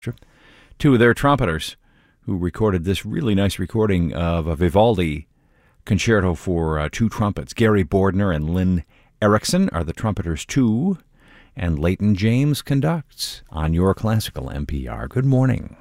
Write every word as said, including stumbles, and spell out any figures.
Two of their trumpeters who recorded this really nice recording of a Vivaldi concerto for uh, two trumpets. Gary Bordner and Lynn Erickson are the trumpeters too, and Leighton James conducts on your classical N P R. Good morning.